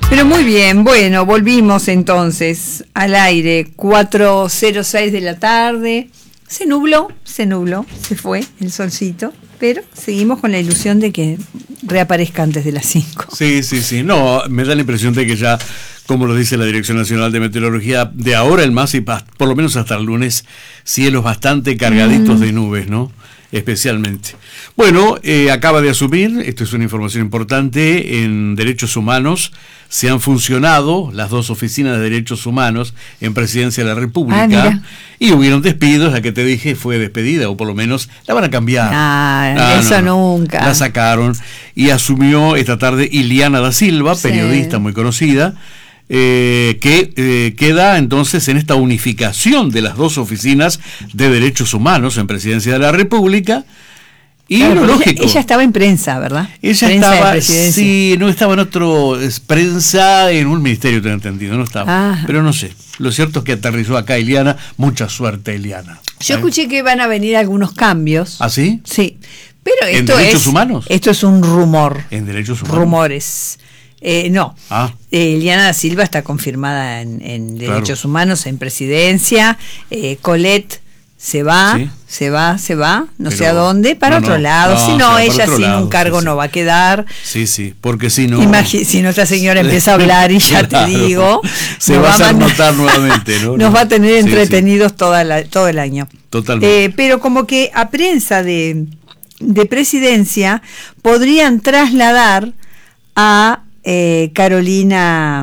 Pero muy bien, bueno, volvimos entonces al aire, 4:06 de la tarde, se nubló, se fue el solcito, pero seguimos con la ilusión de que reaparezca antes de las 5. Sí, no, me da la impresión de que ya, como lo dice la Dirección Nacional de Meteorología, de ahora en más y por lo menos hasta el lunes, cielos bastante cargaditos de nubes, ¿no? Especialmente. Bueno, acaba de asumir, esto es una información importante, en Derechos Humanos se han funcionado las dos oficinas de Derechos Humanos en Presidencia de la República y hubieron despidos, la que te dije fue despedida, o por lo menos la van a cambiar. Eso nunca. La sacaron y asumió esta tarde Ileana da Silva, periodista muy conocida, que queda entonces en esta unificación de las dos oficinas de Derechos Humanos en Presidencia de la República. Y claro, lógico. Ella estaba en prensa, ¿verdad? Ella prensa estaba, sí, no estaba en prensa en un ministerio, tengo entendido, no estaba. Pero no sé. Lo cierto es que aterrizó acá Ileana. Mucha suerte, Ileana. Yo escuché que van a venir algunos cambios. ¿Ah, sí? Sí. Pero ¿En Derechos Humanos? Esto es un rumor. ¿En Derechos Humanos? Rumores. No. Ileana da Silva está confirmada en Derechos Humanos, en Presidencia. Colette se va, no sé a dónde, para otro lado. Si no, ella sin un cargo no va a quedar. Sí, porque si no... Si nuestra señora empieza a hablar y ya te digo... Se va a hacer notar nuevamente, ¿no? Nos va a tener entretenidos todo el año. Totalmente. Pero como que a prensa de Presidencia podrían trasladar a Carolina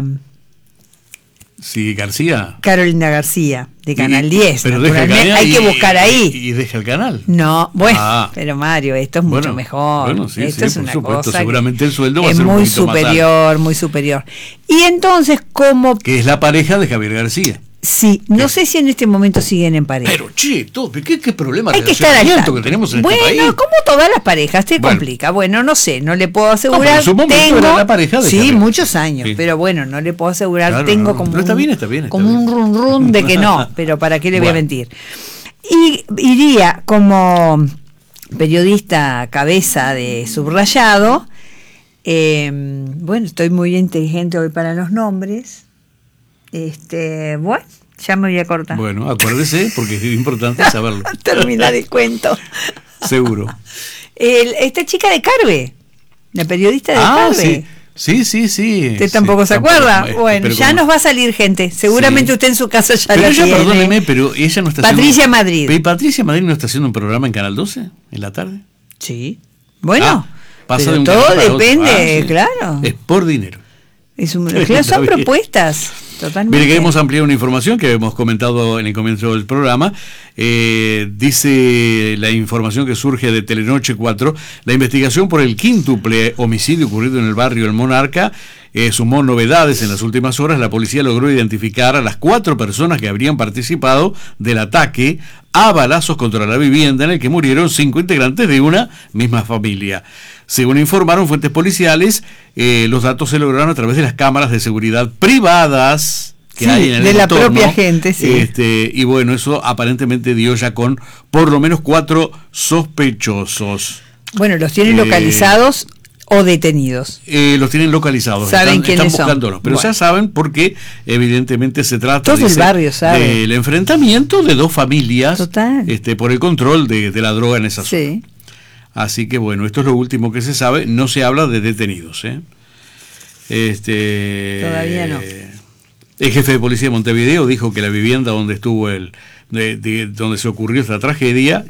García, de Canal 10. Pero deja el canal, hay que buscar ahí. Y deja el canal. No, bueno, pero Mario, esto es mucho mejor. Bueno, sí, esto es una cosa seguramente el sueldo va a es ser muy superior, muy superior. Y entonces, como... Que es la pareja de Javier García. Sí, no sé si en este momento siguen en pareja. Pero ¿qué problema de relacionamiento que tenemos en este país? Bueno, como todas las parejas, complica. Bueno, no sé, no le puedo asegurar. En su momento era la pareja de Javier. Muchos años, pero bueno, no le puedo asegurar. Claro, tengo como está bien, como un run de que no, pero ¿para qué le voy a mentir? Y iría como periodista cabeza de Subrayado. Bueno, estoy muy inteligente hoy para los nombres. Bueno, ya me voy a cortar. Bueno, acuérdese, porque es importante saberlo. Terminar el cuento. Seguro. Esta chica de Carve, la periodista de Carve. Sí. ¿Usted tampoco se acuerda? Bueno, ya nos va a salir gente. Seguramente usted en su casa ya pero la ella, tiene. Perdóneme, pero ella no está Patricia Madrid. ¿Y Patricia Madrid no está haciendo un programa en Canal 12 en la tarde? Sí. Bueno, pasa pero de un todo canal para depende, otro. Claro. Es por dinero. Son propuestas. Totalmente. Mire, queremos ampliar una información que hemos comentado en el comienzo del programa. Dice la información que surge de Telenoche 4, la investigación por el quíntuple homicidio ocurrido en el barrio El Monarca sumó novedades. En las últimas horas la policía logró identificar a las 4 personas que habrían participado del ataque a balazos contra la vivienda en el que murieron 5 integrantes de una misma familia. Según informaron fuentes policiales, los datos se lograron a través de las cámaras de seguridad privadas que hay en el de entorno, la propia gente, sí. Y bueno, eso aparentemente dio ya con por lo menos 4 sospechosos. Bueno, los tienen localizados o detenidos. Los tienen localizados. Saben quiénes están buscándolos, pero ya saben porque evidentemente se trata todo el barrio sabe del enfrentamiento de 2 familias. Total. Por el control de la droga en esa zona. Sí. Así que bueno, esto es lo último que se sabe. No se habla de detenidos. Todavía no. El jefe de policía de Montevideo dijo que la vivienda donde estuvo donde se ocurrió esta tragedia